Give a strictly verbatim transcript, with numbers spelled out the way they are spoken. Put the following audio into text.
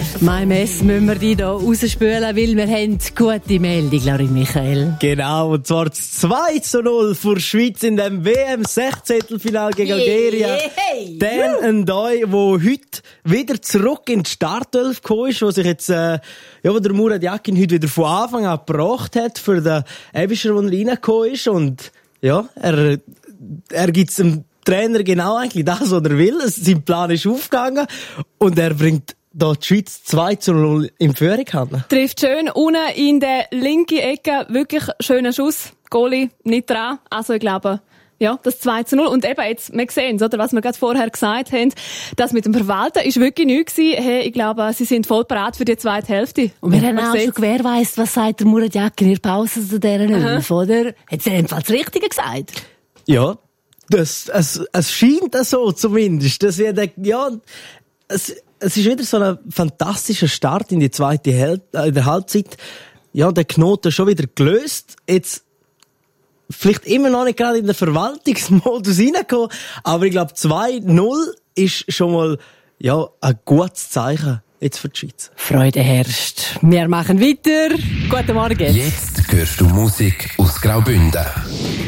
Mein Mess müssen wir die hier rausspülen, weil wir haben gute Meldung, Larin Michael. Genau, und zwar das zwei zu null für die Schweiz in dem W M-Sechzehntelfinal gegen Algerien. Dan N'Doye, der heute wieder zurück in die Startelf gekommen ist, wo sich jetzt, äh, ja, wo der Murat Yakin heute wieder von Anfang an gebracht hat für den Ebischer, wo er reingekommen ist. Und, ja, er, er gibt dem Trainer genau eigentlich das, was er will. Sein Plan ist aufgegangen und er bringt da die Schweiz zwei zu null in Führung haben. Trifft schön unten in der linken Ecke. Wirklich schöner Schuss. Goalie nicht dran. Also ich glaube, ja, das zwei zu null. Und eben jetzt, wir sehen es, oder, was wir gerade vorher gesagt haben, das mit dem Verwalten ist wirklich nichts gewesen. Hey, ich glaube, sie sind voll bereit für die zweite Hälfte. Und wir haben auch schon gewährleistet, was sagt der Murat Yakin in der Pause zu dieser Elf, oder? Hat er jedenfalls das Richtige gesagt? Ja, das, es, es scheint so zumindest. Dass wir denken, ja, es, es ist wieder so ein fantastischer Start in die zweite Hel- äh, in der Halbzeit. Ja, der Knoten schon wieder gelöst. Jetzt vielleicht immer noch nicht gerade in den Verwaltungsmodus reingekommen, aber ich glaube, zwei null ist schon mal, ja, ein gutes Zeichen jetzt für die Schweiz. Freude herrscht. Wir machen weiter. Guten Morgen. Jetzt hörst du Musik aus Graubünden.